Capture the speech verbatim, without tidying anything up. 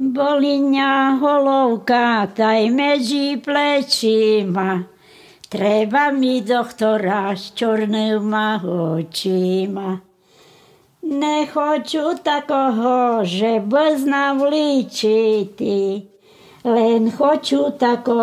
Boliňa holovka, taj medzi plečima. Treba mi doktora s čornýma očima. Nechoču takoho, že blznám ličiti, len choču tako